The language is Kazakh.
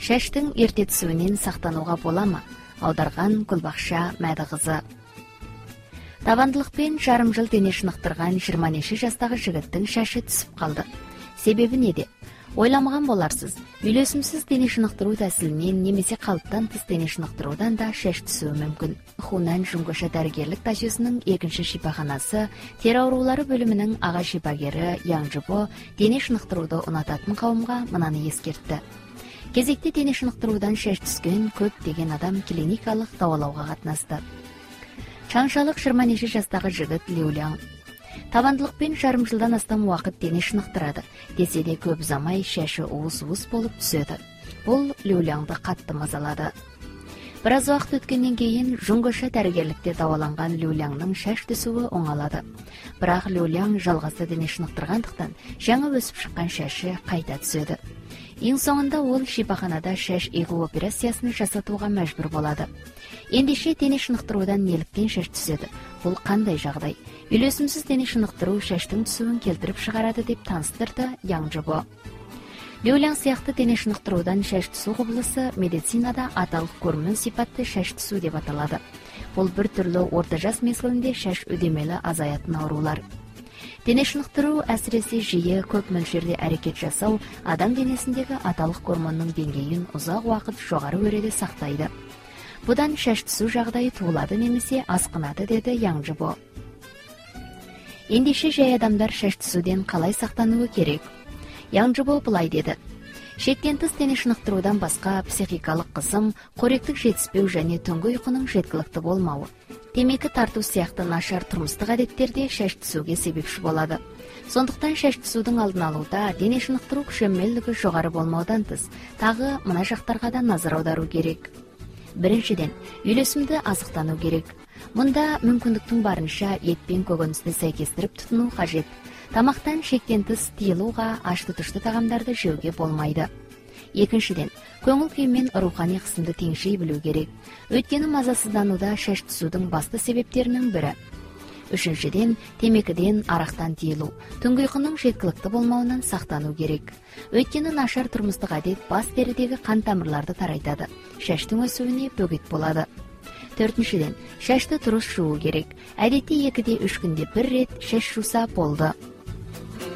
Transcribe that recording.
Шаштың ерте түсуінен сақтануға бола ма? Аударған Гүлбақша Мәдіқызы. Табандылықпен жарым жыл дене шынықтырған 20 жастағы жігіттің шашы түсіп қалды. Себебі неде? Ойламаған боларсыз, үйлесімсіз дене шынықтыру тәсілінен немесе қалыптан тыс дене шынықтырудан да шаш түсуі мүмкін. Хунан Жунгоша дәрігерлік тәжесінің екінші шипаханасы, тері аурулары бөлімінің аға шипагері Яң Жыбо дене шынықтыруды ұнататын қауымға мынаны ескертті. Кезекте дене шынықтырудан шаш түскен көп деген адам клиникалық дауалауға қатынасты. Чаңшалық 20 жастағы жігіт Лиуляң. Табандылықпен жарым жылдан астам уақыт дене шынықтырады. Десе де көп ұзамай шашы уыс-уыс болып түседі. Бұл Лиуляңды қатты мазалады. Біраз уақыт өткеннен кейін Жунгоша дәрігерлікте дауаланған Лиуляңның шаш түсуі оңалады. Бірақ Лиуляң жалғасты дене шынықтырғандықтан жаңа өсіп шыққан шашы қайта түседі. Ең соңында ол шипаханада шаш егу операциясын жасатуға мәжбүр болады. Ендеше дене шынықтырудан неліктен шаш түседі? Бұл қандай жағдай? Үйлесімсіз дене шынықтыру шаштың түсуін келтіріп шығарады деп таныстырды Яң Жыбо. Лиуляң сияқты дене шынықтырудан шаш түсу құбылысы медицинада аталық көрмін сипатты шаш түсу деп аталады. Бұл бір түрлі орта жас мезгілінде шаш үдемелі азаятын аурулар. Дене шынықтыру әсіресе жиі көп мөлшерде әрекет жасау адам денесіндегі аталық гормонның деңгейін ұзақ уақыт жоғары өреде сақтайды. Бұдан шаш түсу жағдайы туылады немесе асқынады, деді Яң Жыбо. Ендеше жай адамдар шаш түсуден қалай сақтануы керек? Яң Жыбо былай деді. Шектен тыс дене шынықтырудан басқа психикалық қысым, қоректік жетіспеу және түнгі ұйқының жеткілікті болмауы, темекі тарту сияқты нашар тұрмыстық әдеттерде шаш түсуге себепші болады. Сондықтан шаш түсудің алдын алуда дене шынықтыру күшеммелдігі жоғары болмаудан тыс, тағы мына жақтарға да назар аудару керек. Біріншіден, үйлесімді азықтану керек. Мұнда мүмкіндіктің барынша ет пен көкөністі сәйкестіріп тұтыну қажет. Тамақтан шектен тыс тыйылуға, ашты-тұшты тағамдарды жеуге болмайды. Екіншіден, көңіл күй мен рухани қысымды теңшей білу керек. Өйткені мазасыздануда шаш түсудің басты себептерінің бірі. Үшіншіден, темекіден, арақтан тыйылу, түнгі ұйқының жеткілікті болмауынан сақтану керек. Өйткені нашар тұрмыстық әдет бас терідегі қан тамырларды тарайтады. Шаштың өсуіне бөгет болады. Төртіншіден, шашты дұрыс жуу керек. Әдетте 2-3 күнде бір рет шаш жуса болды.